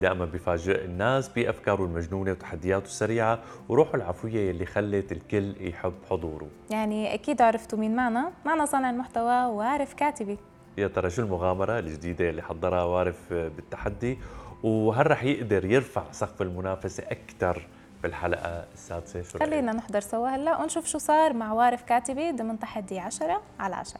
دائما بيفاجئ الناس بأفكاره المجنونة وتحدياته السريعة وروحه العفوية يلي خلت الكل يحب حضوره. يعني أكيد عرفتوا مين معنا صانع المحتوى وارف كاتبي. يا ترى شو المغامرة الجديدة اللي حضرها وارف بالتحدي، وهل رح يقدر يرفع سقف المنافسة أكثر بالحلقة السادسة؟ شو رأيك؟ خلينا نحضر سوا هلا ونشوف شو صار مع وارف كاتبي ضمن تحدي 10/10.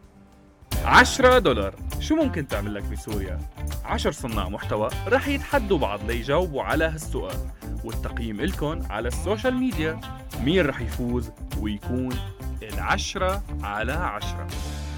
$10 شو ممكن تعمل لك بسوريا؟ 10 صناع محتوى رح يتحدوا بعض ليجاوبوا على هالسؤال، والتقييم إلكن على السوشيال ميديا. مين رح يفوز ويكون 10/10؟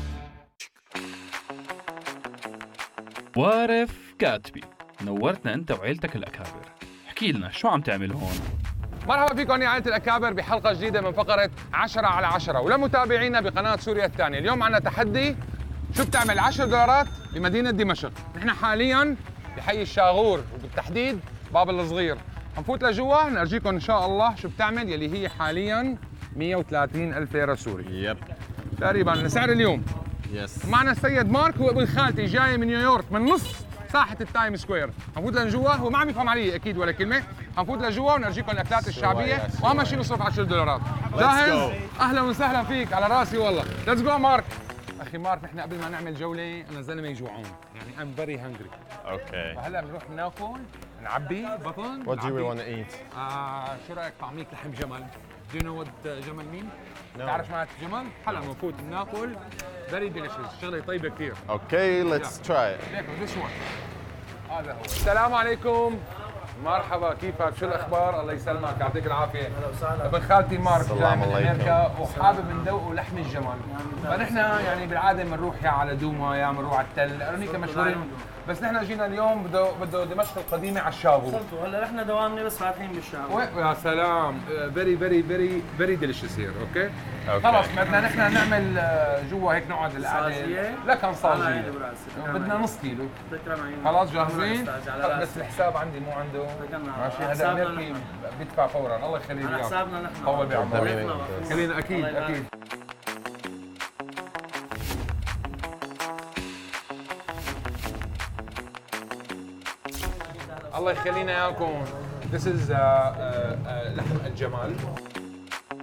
وارف كاتبي، نورتنا أنت وعيلتك الأكابر. احكي لنا شو عم تعمل هون؟ مرحبا فيكم يا عائلة الأكابر بحلقة جديدة من فقرة 10/10، ولمتابعينا بقناة سوريا الثانية. اليوم معنا تحدي شو بتعمل $10 بمدينة دمشق. نحن حاليا بحي الشاغور وبالتحديد باب الصغير. هنفوت لجوا نرجيكم إن شاء الله شو بتعمل، يلي هي حاليا 130,000 ليرة سوري تقريبا لسعر اليوم. معنا السيد مارك هو ابن خالتي جاي من نيويورك من نص ساحة التايم سكوير. هنفوت لجوا، هو ما عم يفهم علي اكيد ولا كلمة. هنفوت لجوا ونرجيكم الاكلات الشعبية، واهم شيء نصرف $10. جاهز؟ اهلا وسهلا فيك، على راسي والله. ليتس جو مارك. اخي مارك، نحن قبل ما نعمل جولة انا زلمة يجوعون، يعني ام فيري هانجري. Okay. فهلا بنروح ناكل، نعبي بطن. What do we want to eat? شو رايك طعميك لحم جمل؟ Do you know what جمل مين؟ No. تعرف معنات جمل؟ هلا بنفوت بناكل فيري ديليشيس، شغله طيبه كثير. Okay, let's try it. ليكم ذس وان. هذا هو. السلام عليكم. مرحبا، كيفك؟ شو الاخبار؟ الله يسلمك، يعطيك العافيه. اهلا وسهلا. ابن خالتي مارك جاي من امريكا وحابب ندوقه لحم الجمل. فنحن يعني بالعاده بنروح يا على دوما يا بنروح على التل، هذول مشهورين. بس نحن جينا اليوم بده دمشق القديمه على الشابو. هلا نحن دوامنا بس فاتحين بالشابو. يا سلام، فيري ديليشيس هير. اوكي خلص بدنا نحن نعمل جوا هيك نقعد القعده. لا كان صاجيه، بدنا نص كيلو. خلاص جاهزين؟ بس الحساب عندي مو عنده. ماشي، هذا امريكي بيدفع فورا. الله يخليه لك. على حسابنا نحن. طول بعمرك. خلينا اكيد. الله يخلينا اياكم. This is لحم الجمل.